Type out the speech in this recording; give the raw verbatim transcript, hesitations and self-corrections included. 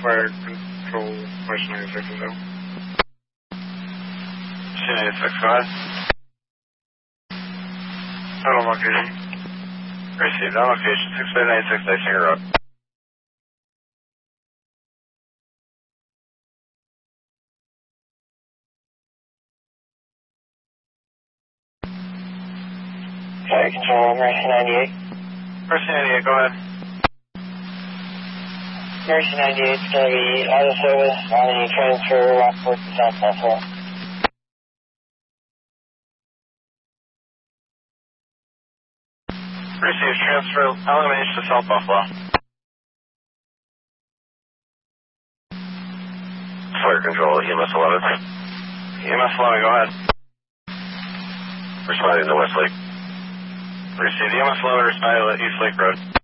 Fire Control, Mercy ninety-six is out. C ninety-six, go ahead. Total location. Received on location, six five nine six Dysinger Road. Fire Control, Mercy ninety-eight. Mercy ninety-eight, go ahead. Mercy ninety-eight is going to be out of service on the transfer Rockport to South Buffalo. Received transfer elimination to South Buffalo. Fire Control, E M S eleven. E M S eleven, go ahead. Responding to Westlake. Received E M S eleven, responding to East Lake Road.